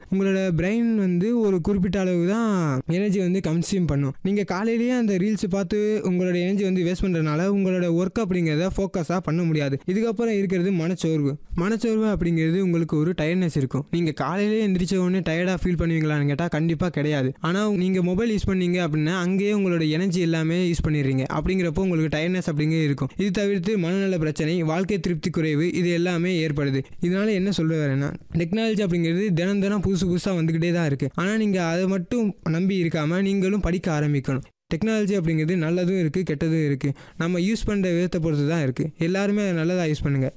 உங்களோட பிரெயின் வந்து ஒரு குறிப்பிட்ட அளவு தான் எனர்ஜி வந்து கன்சியூம் பண்ணும். நீங்கள் காலையிலேயே அந்த ரீல்ஸ் பார்த்து உங்களோட எனர்ஜி வந்து வேஸ்ட் பண்ணுறதுனால உங்களோட ஒர்க் அப்படிங்கிறத ஃபோக்கஸாக பண்ண முடியாது. இதுக்கப்புறம் இருக்கிறது மனச்சோர்வு அப்படிங்கிறது உங்களுக்கு ஒரு டயர்ட்னஸ் இருக்கும். நீங்கள் காலையிலேயே எந்திரிச்ச உடனே டயர்டாக ஃபீல் பண்ணுவீங்களான்னு கேட்டால் கண்டிப்பாக கிடையாது. ஆனால் நீங்கள் மொபைல் யூஸ் பண்ணீங்க அப்படின்னா அங்கேயே உங்களோட எனர்ஜி எல்லாமே யூஸ் பண்ணிடுறீங்க. அப்படிங்கிறப்போ உங்களுக்கு டயர்ட்னஸ் அப்படிங்கிறது இருக்கும். இது தவிர்த்து மனநல பிரச்சனை, வாழ்க்கை திருப்தி குறைவு, இது எல்லாமே ஏற்படுது. இதனால என்ன சொல்ல வரேன்னா, டெக்னாலஜி அப்படிங்கிறது தினம் புதுசாக வந்துக்கிட்டே தான் இருக்குது. ஆனால் நீங்கள் அதை மட்டும் நம்பி இருக்காமல் நீங்களும் படிக்க ஆரம்பிக்கணும். டெக்னாலஜி அப்படிங்கிறது நல்லதும் இருக்குது, கெட்டதும் இருக்குது. நம்ம யூஸ் பண்ணுற விதத்தை பொறுத்து தான் இருக்குது. எல்லாருமே நல்லதாக யூஸ் பண்ணுங்கள்.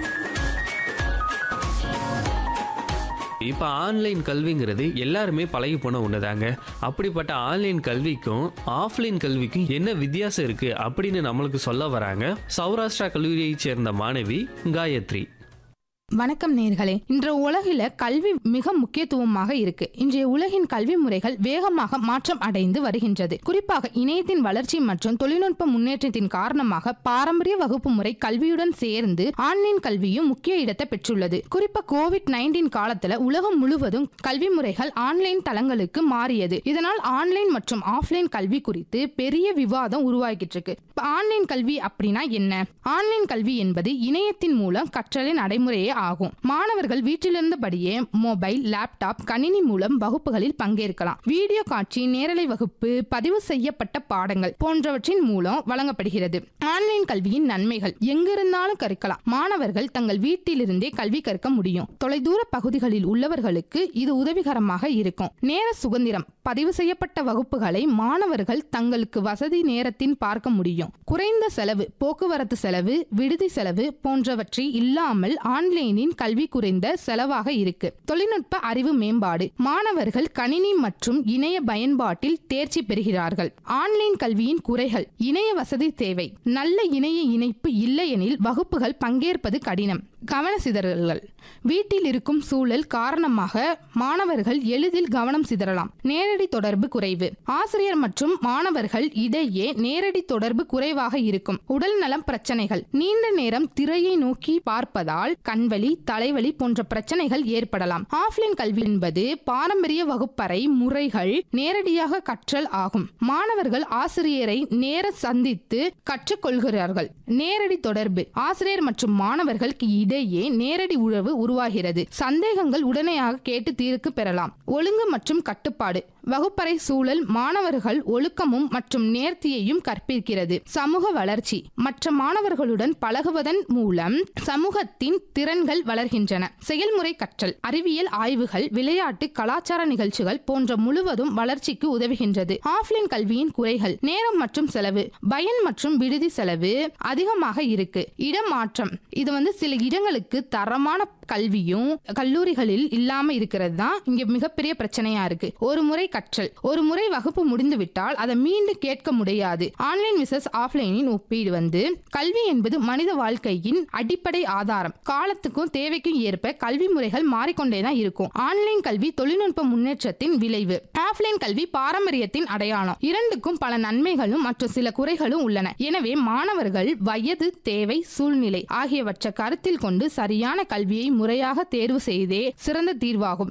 இப்போ ஆன்லைன் கல்விங்கிறது எல்லாருமே பழகி போன ஒண்ணுதாங்க. அப்படிப்பட்ட ஆன்லைன் கல்விக்கும் ஆஃப்லைன் கல்விக்கும் என்ன வித்தியாசம் இருக்கு அப்படின்னு நம்மளுக்கு சொல்ல வராங்க சௌராஷ்டிரா கல்லூரியை சேர்ந்த மாணவி காயத்ரி. வணக்கம் நேர்களே. இன்று உலகில கல்வி மிக முக்கியத்துவமாக இருக்கு. இன்றைய உலகின் கல்வி முறைகள் வேகமாக மாற்றம் அடைந்து வருகின்றது. குறிப்பாக இணையத்தின் வளர்ச்சி மற்றும் தொழில்நுட்ப முன்னேற்றத்தின் காரணமாக பாரம்பரிய வகுப்பு முறை கல்வியுடன் சேர்ந்து ஆன்லைன் கல்வியும் முக்கிய இடத்தை பெற்றுள்ளது. குறிப்பா கோவிட்-19 காலத்துல உலகம் முழுவதும் கல்வி முறைகள் ஆன்லைன் தளங்களுக்கு மாறியது. இதனால் ஆன்லைன் மற்றும் ஆஃப்லைன் கல்வி குறித்து பெரிய விவாதம் உருவாகிட்டு இருக்கு. ஆன்லைன் கல்வி அப்படின்னா என்ன? ஆன்லைன் கல்வி என்பது இணையத்தின் மூலம் கற்றலின் நடைமுறையே ஆகும். மாணவர்கள் வீட்டிலிருந்தபடியே மொபைல், லேப்டாப், கணினி மூலம் வகுப்புகளில் பங்கேற்கலாம். வீடியோ காட்சி, நேரலை வகுப்பு, பதிவு செய்யப்பட்ட பாடங்கள் போன்றவற்றின் மூலம் வழங்கப்படுகிறது. ஆன்லைன் கல்வியின் நன்மைகள்: எங்கிருந்தாலும் கற்கலாம். மாணவர்கள் தங்கள் வீட்டிலிருந்தே கல்வி கற்க முடியும். தொலைதூர பகுதிகளில் உள்ளவர்களுக்கு இது உதவிகரமாக இருக்கும். நேர சுதந்திரம்: பதிவு செய்யப்பட்ட வகுப்புகளை மாணவர்கள் தங்களுக்கு வசதி நேரத்தின் பார்க்க முடியும். குறைந்த செலவு: போக்குவரத்து செலவு, விடுதி செலவு போன்றவற்றை இல்லாமல் ஆன்லைனின் கல்வி குறைந்த செலவாக இருக்கு. தொழில்நுட்ப அறிவு மேம்பாடு: மாணவர்கள் கணினி மற்றும் இணைய பயன்பாட்டில் தேர்ச்சி பெறுகிறார்கள். ஆன்லைன் கல்வியின் குறைகள்: இணைய வசதி தேவை. நல்ல இணைய இணைப்பு இல்லையெனில் வகுப்புகள் பங்கேற்பது கடினம். கவன சிதறல்கள்: வீட்டில் இருக்கும் சூழல் காரணமாக மாணவர்கள் எளிதில் கவனம் சிதறலாம். நேரடி தொடர்பு குறைவு: ஆசிரியர் மற்றும் மாணவர்கள் இடையே நேரடி தொடர்பு குறைவாக இருக்கும். உடல் நலம் பிரச்சனைகள்: நீண்ட நேரம் திரையை நோக்கி பார்ப்பதால் கண்வலி, தலைவலி போன்ற பிரச்சனைகள் ஏற்படலாம். ஆஃப்லைன் கல்வி என்பது பாரம்பரிய வகுப்பறை முறைகள் நேரடியாக கற்றல் ஆகும். மாணவர்கள் ஆசிரியரை நேர சந்தித்து கற்றுக்கொள்கிறார்கள். நேரடி தொடர்பு: ஆசிரியர் மற்றும் மாணவர்களுக்கு இடையே நேரடி உறவு உருவாகிறது. சந்தேகங்கள் உடனடியாக கேட்டு தீர்க்கு பெறலாம். ஒழுங்கு மற்றும் கட்டுப்பாடு: வகுப்பறை சூழல் மாணவர்கள் ஒழுக்கமும் மற்றும் நேர்த்தியையும் கற்பிக்கிறது. சமூக வளர்ச்சி: மற்ற மாணவர்களுடன் பழகுவதன் மூலம் சமூகத்தின் திறன்கள் வளர்கின்றன. செயல்முறை கற்றல்: அறிவியல் ஆய்வுகள், விளையாட்டு, கலாச்சார நிகழ்ச்சிகள் போன்ற முழுவதும் வளர்ச்சிக்கு உதவுகின்றது. ஆஃப்லைன் கல்வியின் குறைகள்: நேரம் மற்றும் செலவு. பயன் மற்றும் விடுதி செலவு அதிகமாக இருக்கு. இடமாற்றம்: இது சில இடங்களுக்கு தரமான கல்வியும் கல்லூரிகளில் இல்லாம இருக்கிறது தான் இங்க மிகப்பெரிய பிரச்சனையா இருக்கு. ஒரு முறை கற்றல்: ஒரு முறை வகுப்பு முடிந்து விட்டால் அதை மீண்டும் கேட்க முடியாது. ஆன்லைன் விசஸ் ஆஃப்லைனின் ஒப்பீடு கல்வி என்பது மனித வாழ்க்கையின் அடிப்படை ஆதாரம். காலத்துக்கும் தேவைக்கும் ஏற்ப கல்வி முறைகள் மாறிக்கொண்டேதான் இருக்கும். ஆன்லைன் கல்வி தொழில்நுட்ப முன்னேற்றத்தின் விளைவு. ஆஃப்லைன் கல்வி பாரம்பரியத்தின் அடையாளம். இரண்டுக்கும் பல நன்மைகளும் மற்றும் சில குறைகளும் உள்ளன. எனவே மாணவர்கள் வயது, தேவை, சூழ்நிலை ஆகியவற்றை கருத்தில் கொண்டு சரியான கல்வியை முறையாக தேர்வு செய்தே சிறந்த தீர்வாகும்.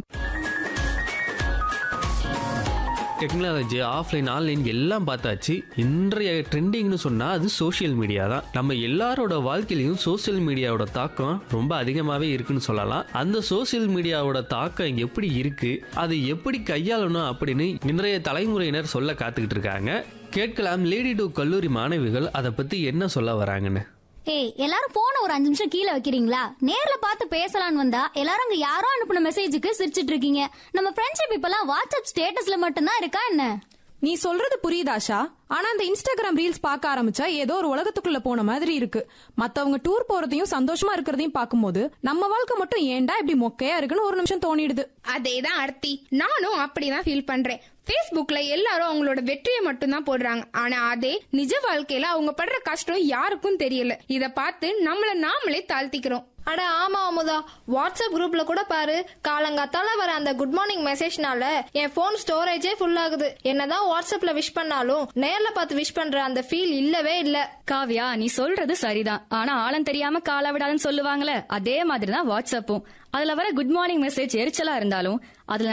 டெக்னாலஜி, ஆஃப்லைன், ஆன்லைன் எல்லாம் பார்த்தாச்சு. இன்றைய ட்ரெண்டிங்னு சொன்னா அது சோசியல் மீடியா தான். நம்ம எல்லாரோட வாழ்க்கையிலையும் சோசியல் மீடியாவோட தாக்கம் ரொம்ப அதிகமாகவே இருக்குன்னு சொல்லலாம். அந்த சோசியல் மீடியாவோட தாக்கம் எப்படி இருக்கு, அது எப்படி கையாளணும் அப்படின்னு இன்றைய தலைமுறையினர் சொல்ல காத்துக்கிட்டு இருக்காங்க. கேட்கலாம் லேடி டு கல்லூரி மாணவிகள் அதை பத்தி என்ன சொல்ல வராங்கன்னு. ஏய், எல்லாரும் போன ஒரு 5 நிமிஷம் கீழே வைக்கிறீங்களா? நேர்ல பார்த்து பேசலான்னு வந்தா எல்லாரும் அங்க யாரோ அனுப்புன மெசேஜுக்கு சிரிச்சிட்டு இருக்கீங்க. நம்ம ஃப்ரெண்ட்ஷிப் இப்பெல்லாம் வாட்ஸ்அப் ஸ்டேட்டஸ்ல மட்டும்தான் இருக்கா என்ன? நீ சொல்றது புரியுதாஷா? ஆனா அந்த இன்ஸ்டாகிராம் ரீல்ஸ் பார்க்க ஆரம்பிச்சா ஏதோ ஒரு உலகத்துக்குள்ள போன மாதிரி இருக்கு. மத்தவங்க டூர் போறதையும் சந்தோஷமா இருக்கிறதையும் பார்க்கும்போது நம்ம வாழ்க்கை மட்டும் ஏன்டா இப்படி மொக்கையா இருக்குன்னு ஒரு நிமிஷம் தோணிடுது. அதேதான் ஆர்த்தி, நானும் அப்படிதான் ஃபீல் பண்றேன். Facebookல எல்லாரும் அவங்களோட வெற்றியை மட்டும்தான் போடுறாங்க. ஆனா அதே நிஜ வாழ்க்கையில அவங்க படுற கஷ்டம் யாருக்கும் தெரியல. இத பார்த்து நம்மள நாமளே தாழ்த்திக்கிறோம். அட ஆமா அமுதா, வாட்ஸ்அப் குரூப்ல கூட பாரு, காலங்காத்தால வர அந்த குட் மார்னிங் மெசேஜ்னால என் போன் ஸ்டோரேஜே ஃபுல் ஆகுது. என்னதான் வாட்ஸ்அப்ல விஷ் பண்ணாலும் நேர்ல பார்த்து விஷ் பண்ற அந்த ஃபீல் இல்லவே இல்ல. காவ்யா, நீ சொல்றது சரிதான். ஆனா ஆழம் தெரியாம கால விடாதுன்னு சொல்லுவாங்கல்ல, அதே மாதிரிதான் வாட்ஸ்அப்பும். அதுல வர குட் மார்னிங் மெசேஜ் எரிச்சலா இருந்தாலும் அதுல